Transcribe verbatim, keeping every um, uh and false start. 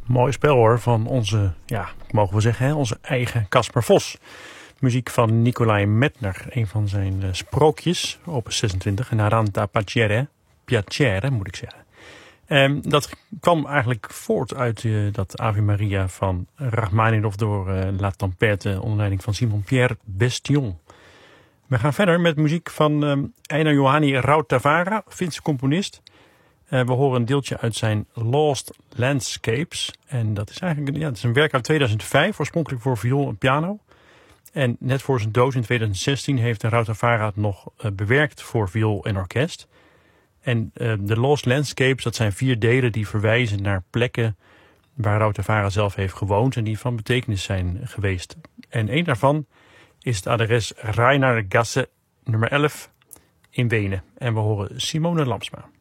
Mooi spel hoor, van onze, ja, mogen we zeggen, hè, onze eigen Casper Vos. Muziek van Nicolai Medtner, een van zijn uh, sprookjes, opus zesentwintig, Naranta Piacere, Piacere moet ik zeggen. Um, dat kwam eigenlijk voort uit uh, dat Ave Maria van Rachmaninoff door uh, La Tempête onder leiding van Simon-Pierre Bestion. We gaan verder met muziek van um, Eino Johanni Rautavaara, Finse componist. Uh, we horen een deeltje uit zijn Lost Landscapes. En dat is eigenlijk ja, dat is een werk uit tweeduizend vijf, oorspronkelijk voor viool en piano. En net voor zijn dood in tweeduizend zestien heeft Rautavaara het nog uh, bewerkt voor viool en orkest. En uh, de Lost Landscapes, dat zijn vier delen die verwijzen naar plekken waar Rautavaara zelf heeft gewoond en die van betekenis zijn geweest. En een daarvan is het adres Reinargasse nummer elf in Wenen. En we horen Simone Lamsma.